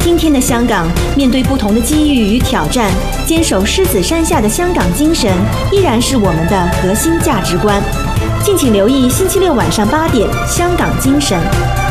今天的香港，面对不同的机遇与挑战，坚守狮子山下的香港精神，依然是我们的核心价值观。敬请留意星期六晚上8点，《香港精神》。